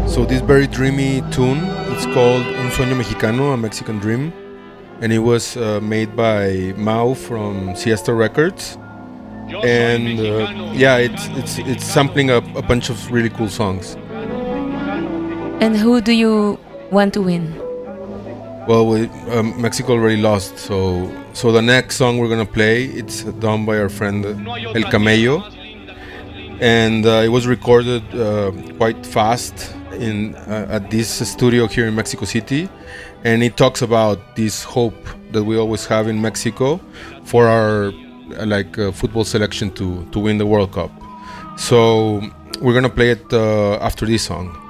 So this very dreamy tune, it's called Un Sueño Mexicano, a Mexican Dream, and it was made by Mau from Siesta Records, and yeah, it's sampling a bunch of really cool songs. And who do you want to win? Well, Mexico already lost, so the next song we're gonna play, it's done by our friend El Camello, and it was recorded quite fast at this studio here in Mexico City, and it talks about this hope that we always have in Mexico for our football selection to win the World Cup. So we're gonna play it after this song.